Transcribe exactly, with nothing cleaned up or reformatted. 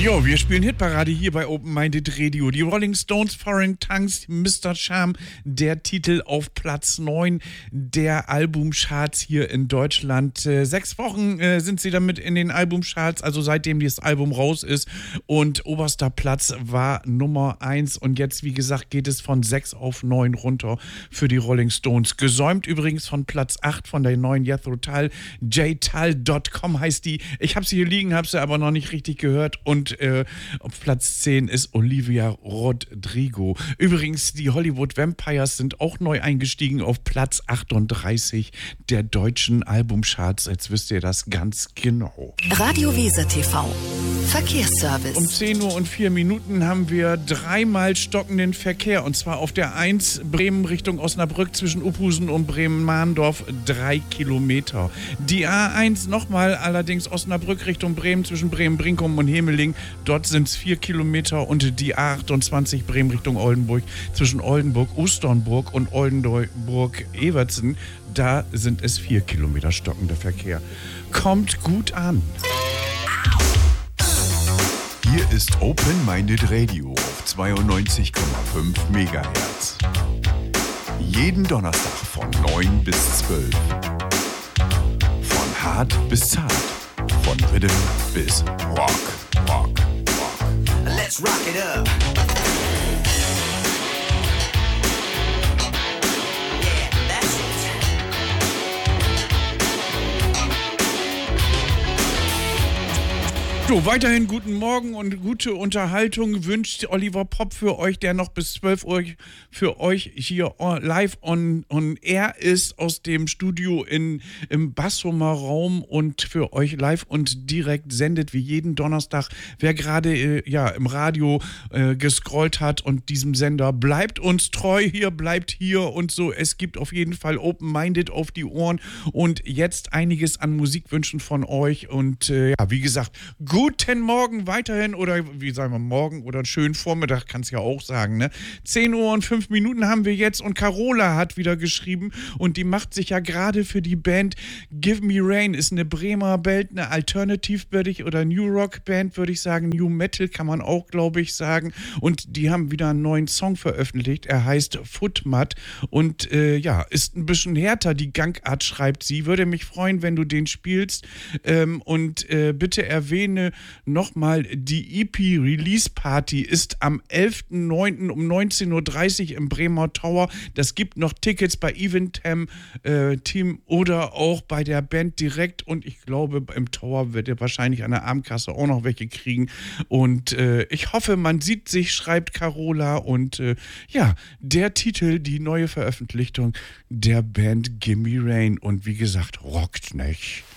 Jo, wir spielen Hitparade hier bei Open Minded Radio. Die Rolling Stones, Foreign Tongues, Mister Charm, der Titel auf Platz neun der Albumcharts hier in Deutschland. Äh, sechs Wochen äh, sind sie damit in den Albumcharts, also seitdem das Album raus ist. Und oberster Platz war Nummer eins. Und jetzt, wie gesagt, geht es von sechs auf neun runter für die Rolling Stones. Gesäumt übrigens von Platz acht von der neuen Jethro Tull. j tull punkt com heißt die. Ich habe sie hier liegen, habe sie aber noch nicht richtig gehört. Und äh, auf Platz zehn ist Olivia Rodrigo. Übrigens, die Hollywood Vampires sind auch neu eingestiegen auf Platz achtunddreißig der deutschen Albumcharts. Jetzt wisst ihr das ganz genau. Radio Weser T V. Verkehrsservice. Um zehn Uhr und vier Minuten haben wir dreimal stockenden Verkehr. Und zwar auf der eins Bremen Richtung Osnabrück zwischen Uphusen und Bremen-Mahndorf drei Kilometer. Die A eins nochmal allerdings Osnabrück Richtung Bremen zwischen Bremen-Brinkum und Hemeling. Dort sind es vier Kilometer. Und die A achtundzwanzig Bremen Richtung Oldenburg zwischen Oldenburg, Osternburg und Oldenburg-Evertsen. Da sind es vier Kilometer stockender Verkehr. Kommt gut an. Hier ist Open Minded Radio auf zweiundneunzig Komma fünf Megahertz. Jeden Donnerstag von neun bis zwölf. Von hart bis zart. Von Rhythm bis Rock. Rock, Rock. Let's rock it up. So, weiterhin guten Morgen und gute Unterhaltung wünscht Oliver Popp für euch, der noch bis zwölf Uhr für euch hier live on, on air ist aus dem Studio in, im Bassumer Raum und für euch live und direkt sendet wie jeden Donnerstag. Wer gerade äh, ja, im Radio äh, gescrollt hat und diesem Sender, bleibt uns treu hier, bleibt hier und so. Es gibt auf jeden Fall Open-Minded auf die Ohren und jetzt einiges an Musikwünschen von euch und äh, ja, wie gesagt, guten Morgen weiterhin oder wie sagen wir morgen oder einen schönen Vormittag, kannst ja auch sagen, ne? zehn Uhr und fünf Minuten haben wir jetzt und Carola hat wieder geschrieben und die macht sich ja gerade für die Band Give Me Rain, ist eine Bremer Band, eine Alternative würde ich oder New Rock Band würde ich sagen, New Metal kann man auch glaube ich sagen und die haben wieder einen neuen Song veröffentlicht, er heißt Footmat und äh, ja, ist ein bisschen härter, die Gangart schreibt sie, würde mich freuen, wenn du den spielst ähm, und äh, bitte erwähne nochmal, die E P-Release-Party ist am elften neunten um neunzehn Uhr dreißig im Bremer Tower. Das gibt noch Tickets bei Eventim äh, Team oder auch bei der Band direkt und ich glaube, im Tower wird ihr wahrscheinlich an der Abendkasse auch noch welche kriegen und äh, ich hoffe, man sieht sich, schreibt Carola und äh, ja, der Titel, die neue Veröffentlichung der Band Gimme Rain und wie gesagt, rockt nicht.